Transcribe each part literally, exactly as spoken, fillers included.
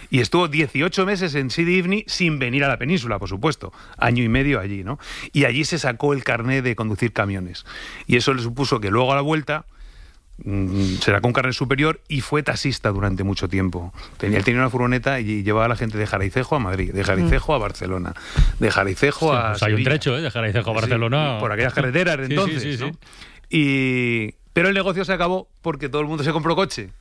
Y estuvo dieciocho meses en Sidi Ifni sin venir a la península, por supuesto. Año y medio allí, ¿no? Y allí se sacó el carné de conducir camiones. Y eso le supuso que luego a la vuelta mmm, se sacó un carné superior y fue taxista durante mucho tiempo. Tenía, él tenía una furgoneta y llevaba a la gente de Jaraicejo a Madrid, de Jaraicejo a Barcelona, de Jaraicejo sí, a pues hay un trecho, ¿eh? De Jaraicejo a Barcelona. Sí, por aquellas carreteras de sí, entonces, sí, sí, ¿no? sí. Y... Pero el negocio se acabó porque todo el mundo se compró coche.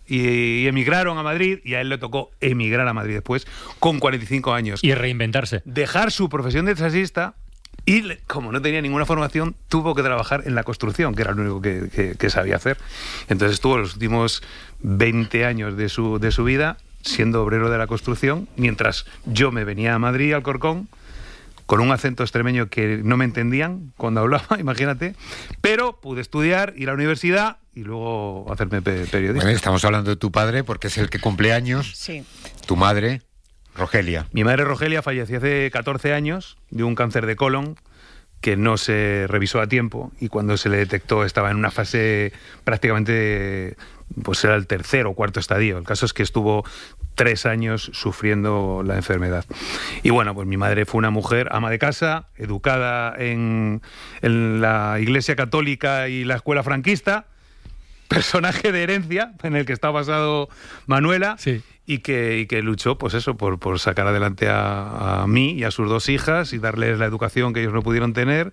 Y emigraron a Madrid y a él le tocó emigrar a Madrid después con cuarenta y cinco años. Y reinventarse. Dejar su profesión de taxista y, como no tenía ninguna formación, tuvo que trabajar en la construcción, que era lo único que, que, que sabía hacer. Entonces estuvo los últimos veinte años de su, de su vida siendo obrero de la construcción, mientras yo me venía a Madrid, al Corcón, con un acento extremeño que no me entendían cuando hablaba, imagínate, pero pude estudiar, ir a la universidad y luego hacerme pe- periodista. Bueno, estamos hablando de tu padre porque es el que cumple años. Sí. Tu madre, Rogelia. Mi madre Rogelia falleció hace catorce años de un cáncer de colon que no se revisó a tiempo y cuando se le detectó estaba en una fase prácticamente, pues era el tercer o cuarto estadio. El caso es que estuvo tres años sufriendo la enfermedad. Y bueno, pues mi madre fue una mujer ama de casa, educada en, en la Iglesia Católica y la escuela franquista, personaje de herencia en el que está basado Manuela, sí. y, que, y que luchó, pues eso, por, por sacar adelante a, a mí y a sus dos hijas y darles la educación que ellos no pudieron tener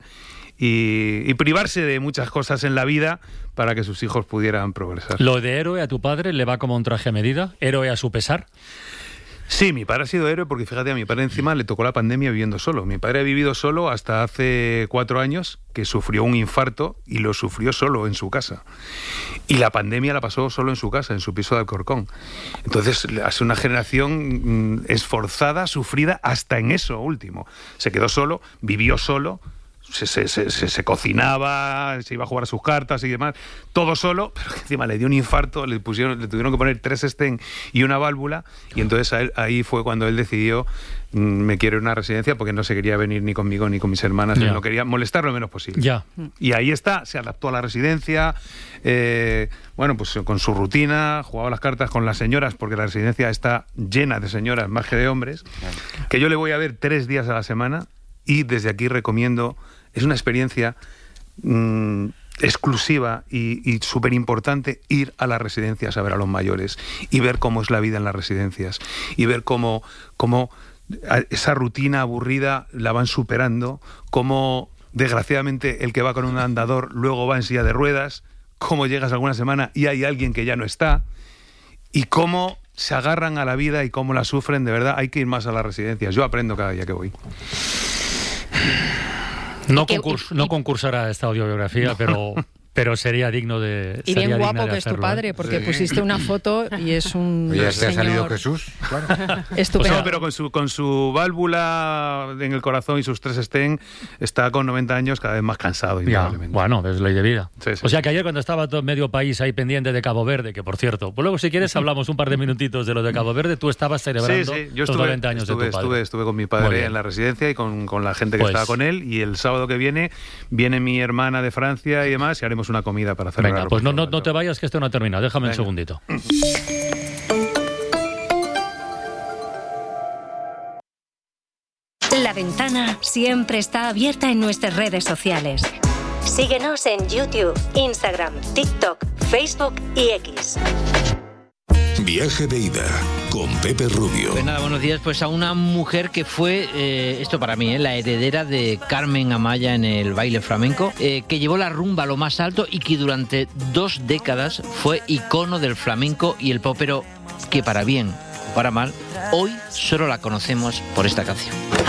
y, y privarse de muchas cosas en la vida para que sus hijos pudieran progresar. ¿Lo de héroe a tu padre le va como un traje a medida? ¿Héroe a su pesar? Sí, mi padre ha sido héroe porque, fíjate, a mi padre encima le tocó la pandemia viviendo solo. Mi padre ha vivido solo hasta hace cuatro años, que sufrió un infarto y lo sufrió solo en su casa. Y la pandemia la pasó solo en su casa, en su piso de Alcorcón. Entonces, hace una generación mmm, esforzada, sufrida hasta en eso último. Se quedó solo, vivió solo, se, se, se, se, se cocinaba, se iba a jugar a sus cartas y demás, todo solo, pero que encima le dio un infarto, le pusieron, le tuvieron que poner tres stents y una válvula, y entonces a él, ahí fue cuando él decidió, mmm, me quiero ir a una residencia porque no se quería venir ni conmigo ni con mis hermanas, él no quería molestar lo menos posible. Ya. Y ahí está, se adaptó a la residencia, eh, bueno, pues con su rutina, jugaba las cartas con las señoras, porque la residencia está llena de señoras más que de hombres, que yo le voy a ver tres días a la semana, y desde aquí recomiendo, es una experiencia mmm, exclusiva y, y súper importante ir a las residencias a ver a los mayores y ver cómo es la vida en las residencias y ver cómo, cómo esa rutina aburrida la van superando, cómo desgraciadamente el que va con un andador luego va en silla de ruedas, cómo llegas alguna semana y hay alguien que ya no está y cómo se agarran a la vida y cómo la sufren. De verdad, hay que ir más a las residencias. Yo aprendo cada día que voy. No, concurs, no concursará esta audiobiografía, no. pero, pero sería digno de Y sería bien guapo digna de que hacerlo, es tu padre, ¿eh? porque sí. pusiste una foto y es un Oye, ¿te señor... ha salido Jesús? Claro. Estupendo. O sea, pero con su, con su válvula en el corazón y sus tres stents, está con noventa años cada vez más cansado. Ya, bueno, es ley de vida. Sí, sí. O sea que ayer cuando estaba todo medio país ahí pendiente de Cabo Verde, que por cierto, pues luego si quieres hablamos un par de minutitos de lo de Cabo Verde, tú estabas celebrando sí, sí. Yo los estuve, noventa años estuve, de tu padre. Estuve, estuve con mi padre en la residencia y con, con la gente que Pues, estaba con él, y el sábado que viene viene mi hermana de Francia y demás y haremos una comida para celebrar. Venga, pues no, no, no te vayas que esto no ha terminado, déjame Venga. un segundito. La ventana siempre está abierta en nuestras redes sociales. Síguenos en YouTube, Instagram, TikTok, Facebook y X. Viaje de ida con Pepe Rubio. Pues nada, buenos días. Pues a una mujer que fue, eh, esto para mí, eh, la heredera de Carmen Amaya en el baile flamenco, eh, que llevó la rumba a lo más alto y que durante dos décadas fue icono del flamenco y el pop, pero que para bien o para mal, hoy solo la conocemos por esta canción.